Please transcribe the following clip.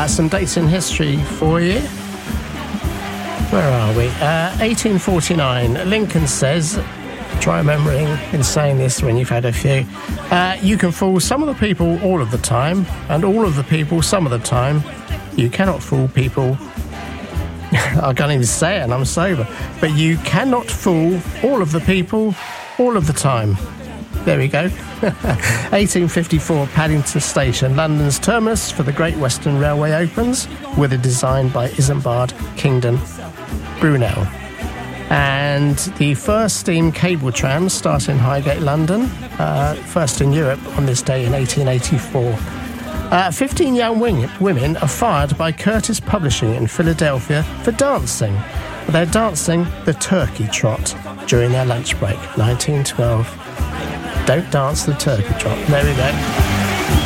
Some dates in history for you. Where are we? 1849. Lincoln says, try remembering in saying this when you've had a few, you can fool some of the people all of the time, and all of the people some of the time. You cannot fool people. I can't even say it and I'm sober. But you cannot fool all of the people all of the time. There we go. 1854, Paddington Station, London's terminus for the Great Western Railway opens with a design by Isambard Kingdon Brunel. And the first steam cable trams start in Highgate, London, first in Europe on this day in 1884. 15 young women are fired by Curtis Publishing in Philadelphia for dancing. They're dancing the turkey trot during their lunch break, 1912. Don't dance the turkey trot. There we go.